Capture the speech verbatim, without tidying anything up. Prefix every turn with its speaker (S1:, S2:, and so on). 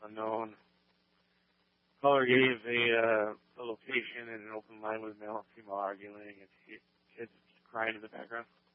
S1: unknown. Caller gave a, uh, a location and an open line with male and female arguing and kids crying in the background.